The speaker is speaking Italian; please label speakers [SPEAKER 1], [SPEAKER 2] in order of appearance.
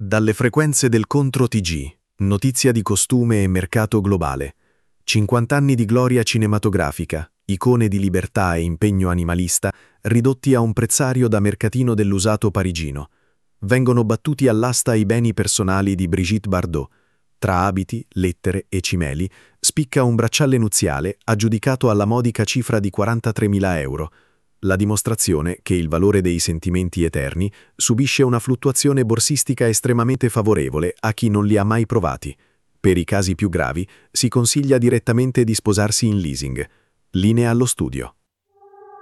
[SPEAKER 1] Dalle frequenze del Contro TG, notizia di costume e mercato globale. 50 anni di gloria cinematografica, icone di libertà e impegno animalista, ridotti a un prezzario da mercatino dell'usato parigino. Vengono battuti all'asta i beni personali di Brigitte Bardot. Tra abiti, lettere e cimeli, spicca un bracciale nuziale aggiudicato alla modica cifra di 43.000 euro. La dimostrazione che il valore dei sentimenti eterni subisce una fluttuazione borsistica estremamente favorevole a chi non li ha mai provati. Per i casi più gravi si consiglia direttamente di sposarsi in leasing. Linea allo studio.